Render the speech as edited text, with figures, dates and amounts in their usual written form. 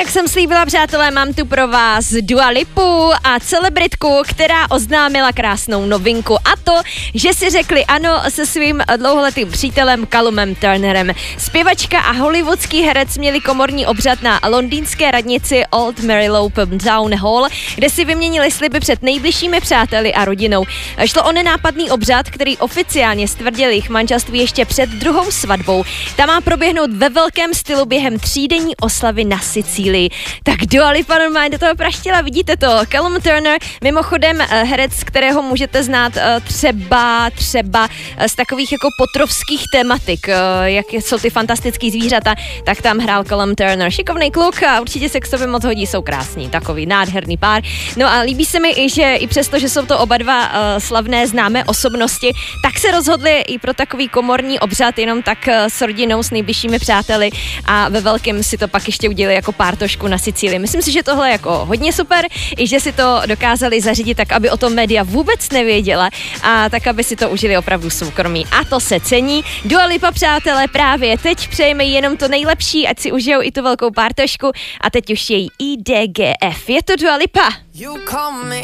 Jak jsem slíbila, přátelé, mám tu pro vás Dua Lipu a celebritku, která oznámila krásnou novinku, a to, že si řekli ano se svým dlouholetým přítelem Callumem Turnerem. Zpěvačka a hollywoodský herec měli komorní obřad na londýnské radnici Old Marylow Town Hall, kde si vyměnili sliby před nejbližšími přáteli a rodinou. Šlo o nenápadný obřad, který oficiálně stvrdil jejich manželství ještě před druhou svatbou. Ta má proběhnout ve velkém stylu během 3denní oslavy na Sicílii. Tak Dua Lipa normálně do toho praštila, vidíte to. Callum Turner, mimochodem herec, kterého můžete znát třeba z takových jako potrovských tematik, jak jsou ty fantastický zvířata, tak tam hrál Callum Turner. Šikovný kluk a určitě se k sobě moc hodí, jsou krásní, takový nádherný pár. No a líbí se mi i, že i přesto, že jsou to oba dva slavné známé osobnosti, tak se rozhodli i pro takový komorní obřad, jenom tak s rodinou, s nejbližšími přáteli, a ve velkém si to pak ještě udělali jako pártošku na Sicílii. Myslím si, že tohle je jako hodně super, i že si to dokázali zařídit tak, aby o tom média vůbec nevěděla, a tak, aby si to užili opravdu soukromí. A to se cení. Dua Lipa, přátelé, právě teď přejeme jenom to nejlepší, ať si užijou i tu velkou pártošku, a teď už její IDGF. Je to Dua Lipa.